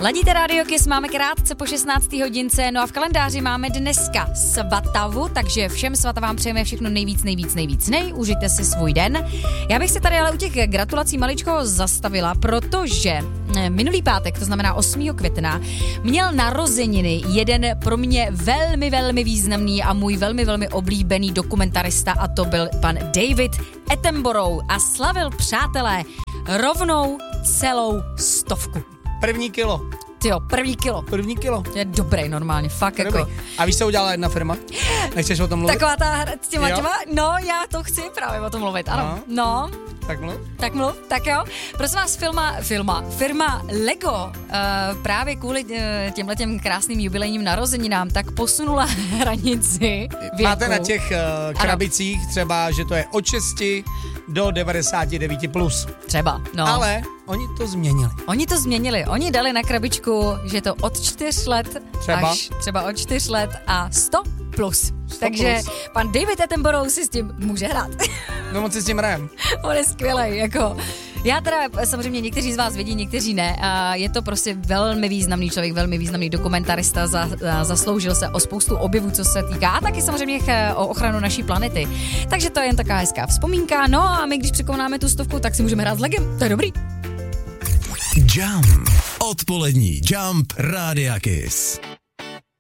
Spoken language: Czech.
Ladíte Radio Kiss, máme krátce po 16. hodince, no a v kalendáři máme dneska svatavu, takže všem svatavám přejeme všechno nejvíc. Užijte si svůj den. Já bych se tady ale u těch gratulací maličko zastavila, protože minulý pátek, to znamená 8. května, měl narozeniny jeden pro mě velmi významný a můj velmi oblíbený dokumentarista, a to byl pan David Attenborough a slavil, přátelé, rovnou celou 100. První kilo. Tyjo, první kilo. Je dobrý normálně, fakt Dobrý. jako. A víš, co udělala jedna firma? Nechceš o tom mluvit? Taková ta hra s těma, no já to chci právě o tom mluvit, ano. No. Tak mluv. Tak jo. Prosím vás, firma Lego právě kvůli těmhletěm krásným jubilejním narozeninám tak posunula hranici věku. Máte na těch krabicích třeba, že to je od 6 do 99 plus. Třeba, no. Ale oni to změnili. Oni dali na krabičku, že je to od 4 let až třeba od 4 let a 100 plus. Takže pan David Attenborough si s tím může hrát. No moc si s tím hrajem. On je skvělej, jako. Já teda, samozřejmě někteří z vás vědí, někteří ne. A je to prostě velmi významný člověk, velmi významný dokumentarista, zasloužil se o spoustu objevů, co se týká, a taky samozřejmě o ochranu naší planety. Takže to je jen taková hezká vzpomínka. No a my, když překonáme tu 100, tak si můžeme hrát s Legem. To je dobrý. Jump. Odpolední Jump Rádia Kiss.